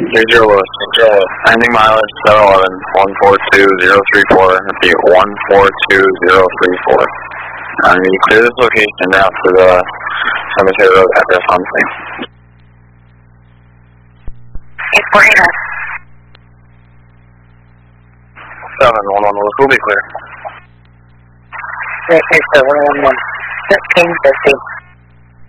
30 Lewis. Ending mileage 711, 142034. Repeat, 142034. You clear this location now for the Cemetery Road address on scene. 849. 711 Lewis will be clear. 1350.